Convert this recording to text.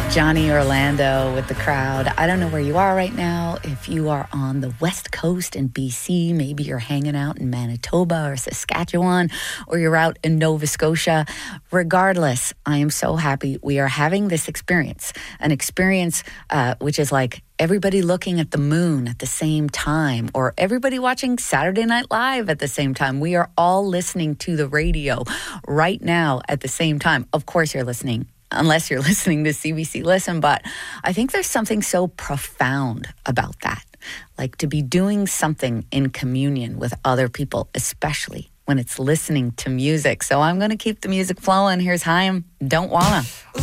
Johnny Orlando with The Crowd. I don't know where you are right now. If you are on the West Coast in BC, maybe you're hanging out in Manitoba or Saskatchewan, or you're out in Nova Scotia. Regardless, I am so happy we are having this experience, an experience which is like everybody looking at the moon at the same time, or everybody watching Saturday Night Live at the same time. We are all listening to the radio right now at the same time. Of course you're listening, unless you're listening to CBC Listen, but I think there's something so profound about that. Like to be doing something in communion with other people, especially when it's listening to music. So I'm going to keep the music flowing. Here's Haim, Don't Wanna.